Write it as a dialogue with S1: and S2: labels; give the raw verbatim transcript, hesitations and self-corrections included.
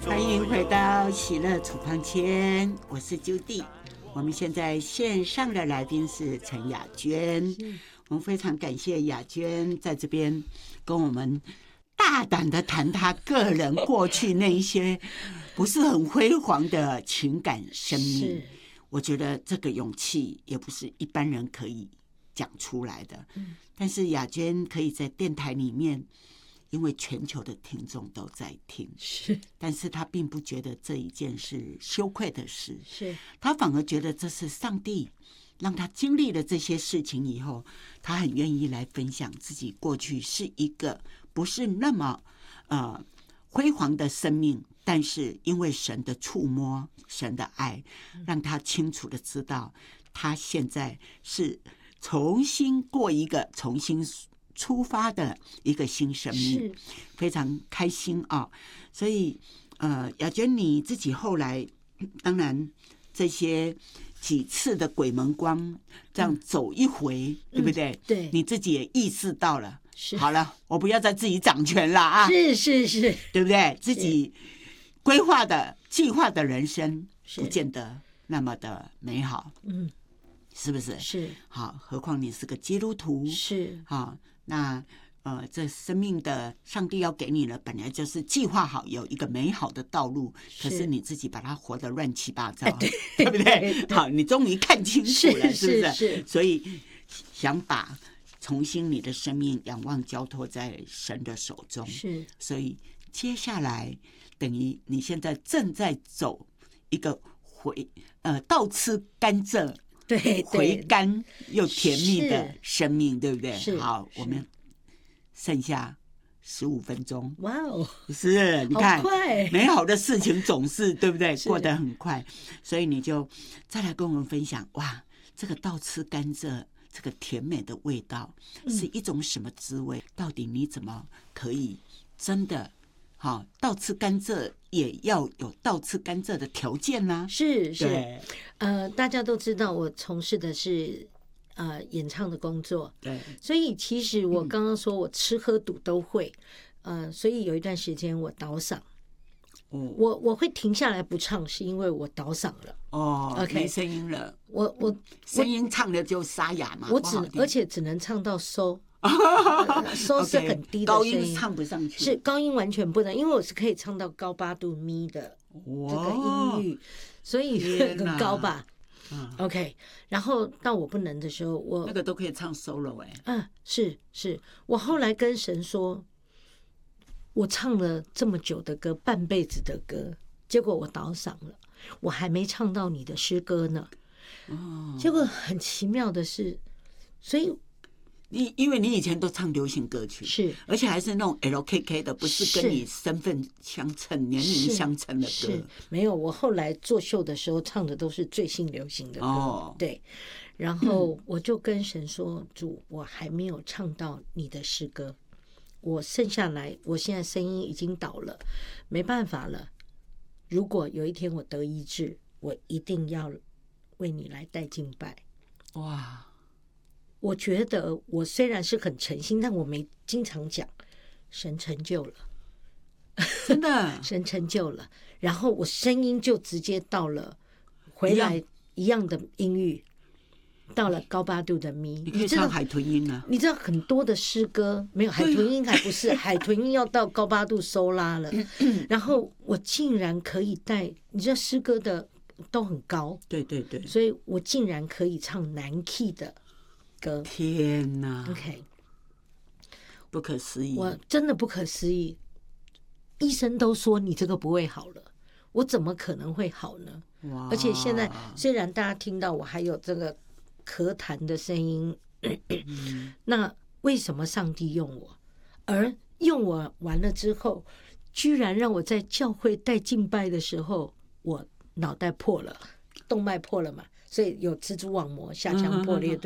S1: 欢迎回到喜乐处方签，我是朱棣。我们现在线上的来宾是陈雅娟，我们非常感谢雅娟在这边跟我们大胆的谈她个人过去那一些不是很辉煌的情感生命。我觉得这个勇气也不是一般人可以讲出来的。但是雅娟可以在电台里面，因为全球的听众都在听，
S2: 是，
S1: 但是他并不觉得这一件是羞愧的事，
S2: 是
S1: 他反而觉得这是上帝让他经历了这些事情以后，他很愿意来分享自己过去是一个不是那么呃辉煌的生命，但是因为神的触摸，神的爱，让他清楚的知道，他现在是重新过一个重新出发的一个新生命，非常开心啊！所以，呃，雅娟你自己后来，当然这些几次的鬼门关，这样走一回，嗯、对不对？
S2: 对，
S1: 你自己也意识到了，
S2: 是
S1: 好了，我不要再自己掌权了啊！
S2: 是是是，
S1: 对不对？自己规划的、计划的人生，不见得那么的美好，嗯，是不是？
S2: 是
S1: 好，何况你是个基督徒，
S2: 是
S1: 好。那呃，这生命的上帝要给你了，本来就是计划好有一个美好的道路，可是你自己把它活得乱七八糟，哎、对, 对不对？对对好，你终于看清楚了，是不是？是是所以想把重新你的生命仰望交托在神的手中，
S2: 是。
S1: 所以接下来等于你现在正在走一个回呃倒吃甘蔗。
S2: 对，
S1: 回甘又甜蜜的生命，对不对？好，我们剩下十五分钟。
S2: 哇哦，
S1: 是，你看，美好的事情总是对不对？过得很快，所以你就再来跟我们分享。哇，这个倒吃甘蔗，这个甜美的味道是一种什么滋味？嗯、到底你怎么可以真的？好，倒吃甘蔗也要有倒吃甘蔗的条件啦、啊。
S2: 是是，呃，大家都知道我从事的是呃演唱的工作，
S1: 对，
S2: 所以其实我刚刚说我吃喝赌都会，嗯、呃，所以有一段时间我倒嗓，哦、我我会停下来不唱，是因为我倒嗓了。
S1: 哦 ，OK， 没声音了。
S2: 我我
S1: 声音唱的就沙哑嘛，
S2: 我只而且只能唱到收。收是很低的声音，
S1: 高音唱不上去，
S2: 是高音完全不能，因为我是可以唱到高八度咪的这个音域，所以很高吧。OK， 然后到我不能的时候，我
S1: 那个都可以唱 solo 哎、
S2: 欸。啊，是是，我后来跟神说，我唱了这么久的歌，半辈子的歌，结果我倒嗓了，我还没唱到你的诗歌呢。哦，结果很奇妙的是，所以。
S1: 你因为你以前都唱流行歌曲，
S2: 是，
S1: 而且还是那种 L K K 的，不是跟你身份相称、年龄相称的歌。
S2: 是，没有。我后来做秀的时候唱的都是最新流行的歌，哦、对。然后我就跟神说：“主，我还没有唱到你的诗歌，我剩下来，我现在声音已经倒了，没办法了。如果有一天我得医治，我一定要为你来带敬拜。”哇！我觉得我虽然是很诚心，但我没经常讲，神成就了，
S1: 真的，
S2: 神成就了。然后我声音就直接到了回来一样的音域，到了高八度的咪。
S1: 你可以唱海豚音啊！
S2: 你知道很多的诗歌没有海豚音，还不是海豚音要到高八度收拉了。然后我竟然可以带，你知道诗歌的都很高，
S1: 对对对，
S2: 所以我竟然可以唱男 key 的。
S1: 天哪
S2: ！OK，
S1: 不可思议！
S2: 我真的不可思议。医生都说你这个不会好了，我怎么可能会好呢？而且现在虽然大家听到我还有这个咳痰的声音，嗯、那为什么上帝用我？而用我完了之后，居然让我在教会带敬拜的时候，我脑袋破了，动脉破了嘛，所以有蜘蛛网膜下腔破裂。